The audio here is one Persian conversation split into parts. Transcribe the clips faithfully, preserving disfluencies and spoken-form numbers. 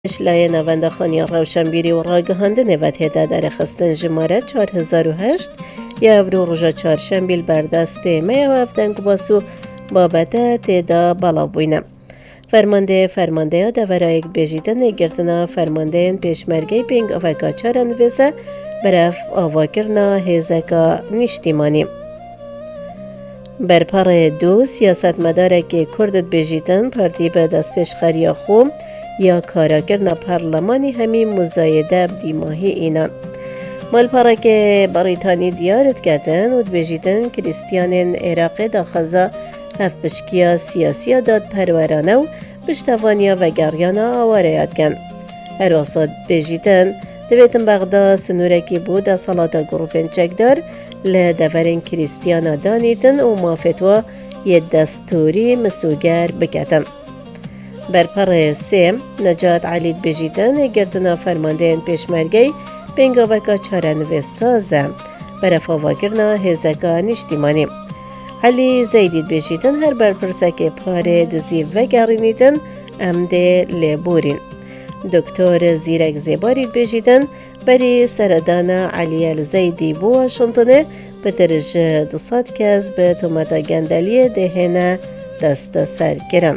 لای نوانده خانی روشنبیری و راگهاندن و تهده در خستن جماره چهار هزار و هشت یا ورو روژا چهارشنبیل بردست میه و افتنگ باسو بابته تهده بالا بوینه. فرمانده فرمانده ها دورایک بجیدن گرتنا فرمانده پیشمرگی پینگ آفکا چارن ویزه برف آواکرنا هزکا نشتیمانی. برپار دو سیاست مداره که کردت بجیدن پارتی به دست پیش خریا خوم یا کاراکرنا پارلمانی همی مزایده بدیماهی اینان. مال پارا که بریتانی دیارت کردن و بجیدن کریستیانین عراق داخزا هفت پشکیا سیاسی داد پرورانه و پشتوانیا و گریانا آواریات کن. هر واسط بجیدن دویتن بغدا سنورکی بود از صلاتا گروپین چکدار لدورین کریستیانا دانیتن و مافتوا یه دستوری مسوگر بکتن. برپر سیم نجات علید بجیدن گردنا فرمانده پیشمرگی بینگا وکا چارنوی سازه برفا واگرنا هزگا نشتیمانی. علی زیدید بجیدن هر برپرسه که پاره دزی و گرینیدن امده لبورین. دکتر زیرک زیبارید بجیدن بری سردان علی الزیدی بو شنطنه به درجه دوصد کس به تومتا گندلی دهنه دست سر گرن.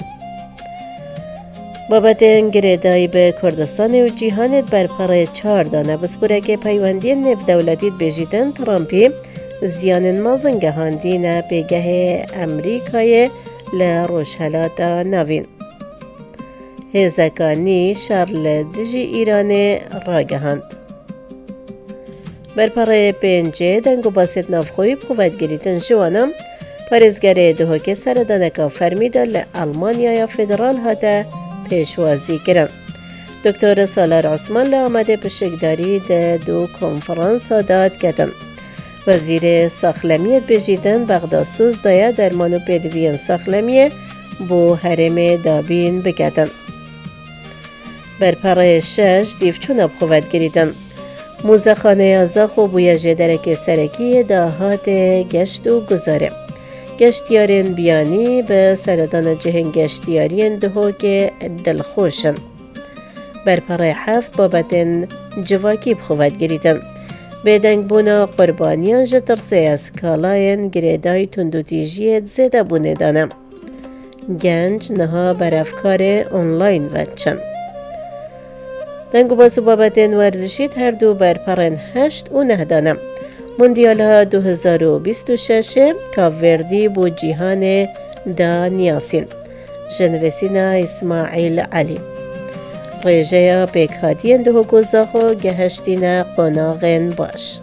بابتن گریدای به کردستان و جیهانت برپاره چار دانه بسپوره که پیوندی نف دولتیت بجیدن ترامپی زیان مازنگه هاندینه پیگه امریکای لروشهلات نوین. هزکانی شارل دجی ایران راگهاند. برپاره پنجه دنگو باسد نافخوی بخواد گریتن جوانم پارزگره دهو که سردانکا فرمیده لألمانیا فدرال هاته پیشوازی کرن. دکتر سالار عثمان لآمده پشکداری ده دو کنفرانس داد کتن. وزیر ساخلمیت بجیدن بغداسوز دایا درمانو پیدوین ساخلمیه بو حرم دابین بکتن. برپاره شش دیفچون بخواد گریدن. موزخانه ازاخو بویا جدرک سرکی داهات گشت و گذاره. گشتیارین بیانی به سردان جهن گشتیارین دهو که دلخوشن. برپاره هفت بابتن جواکی بخواد گریدن. بدنگ بونا قربانیان جترسه از کالاین گریدای تندوتیجیت زیده بونه دانم. گنج نها برافکار اونلاین ودچن. دنگو باسو بابتن ورزشید هر دو برپرن هشت و نه دانم. موندیال ها دو هزار و بیست و شش کاوردی بو جیهان دا نیاسین. جنوسینا اسماعیل علی. ریجه پیکهاتین دو گوزاخو گهشتین قناغن باش.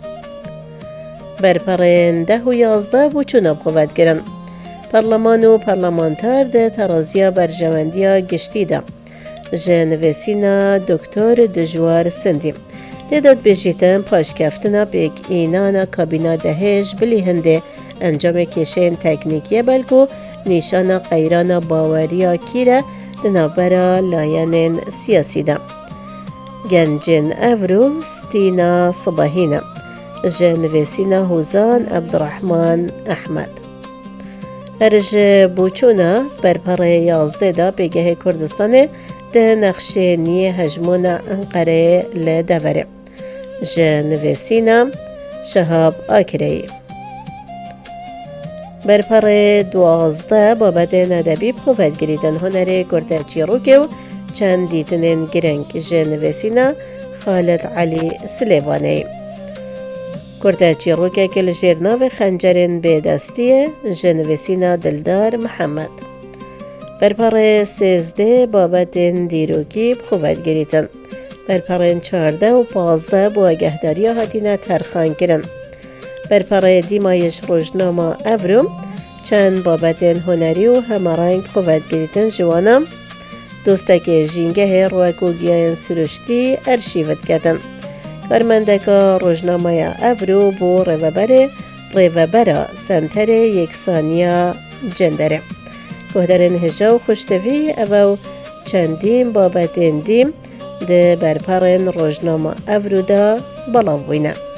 برپرین ده و یازده بو چوناب خواد گرن. پارلمان و پارلمانتر ده ترازیا برجواندیا گشتی ده. جنوسینا دکتر دجوار سندی. دیداد بجیتن پاش کفتنا بیگ اینانا کابینا دهش بلی هنده انجام کشین تکنیکیه بلکو نیشانا قیرانا باوریا کیره دنابرا لاینن سیاسی ده. گنجن افرو ستینا صباهینا. جنوسینا هوزان عبدالرحمن احمد. ارج بوچونا برپاره یازده دا بگه کردستانه ده نقشه نیه هجمون انقره لدوره. جنوسینا شهاب آکری. برپاره دوازده بابت ندبی بخواد گریدن هنره گردچی روکو چند دیدنین گرنگ. جنوسینا خالد علی سلیوانی. گردچی روکه کل جرناو خنجرین به دستیه. جنوسینا دلدار محمد. برپاره سیزده بابت دیروکی بخواد گریدن. برپاره چارده و پازده با اگهداری هاتینا ترخان کرن. برپاره دیمایش روزنامه افروم چند بابت هنری و همارنگ بخواد گریدن جوانم دوستک جینگه روکوگیان سرشتی ارشیوت کردن. کارمندکا روزنامه افرو بو روبره روبره سنتر یکسانیا جندره. گهدرین هجا و خوشتوی او چندیم بابتین دیم ده برپرین روزنامه افرو دا بلاوینه.